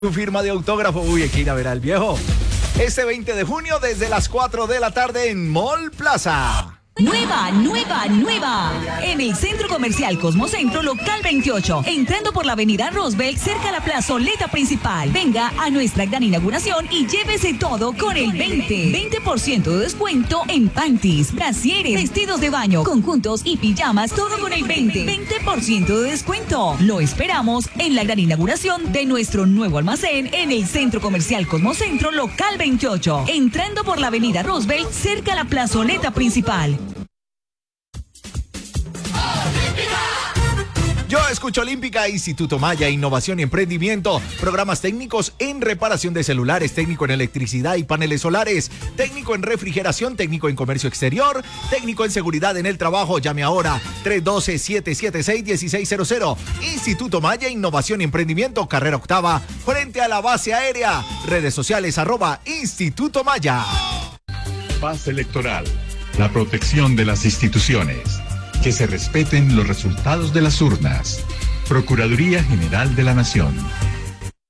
Su firma de autógrafo. Uy, hay que ir a ver al viejo. Este 20 de junio desde las 4 de la tarde en Mall Plaza. Nueva. En el Centro Comercial Cosmocentro, local 28. Entrando por la avenida Roosevelt, cerca a la plazoleta principal. Venga a nuestra gran inauguración y llévese todo con el 20% de descuento en panties, brasieres, vestidos de baño, conjuntos y pijamas. Todo con el 20% de descuento. Lo esperamos en la gran inauguración de nuestro nuevo almacén en el Centro Comercial Cosmocentro, local 28. Entrando por la avenida Roosevelt, cerca a la plazoleta principal. Yo escucho Olímpica, Instituto Maya, Innovación y Emprendimiento, programas técnicos en reparación de celulares, técnico en electricidad y paneles solares, técnico en refrigeración, técnico en comercio exterior, técnico en seguridad en el trabajo. Llame ahora 312-776-1600. Instituto Maya, Innovación y Emprendimiento, carrera octava, frente a la base aérea. Redes sociales @Instituto Maya. Paz electoral, la protección de las instituciones. Que se respeten los resultados de las urnas. Procuraduría General de la Nación.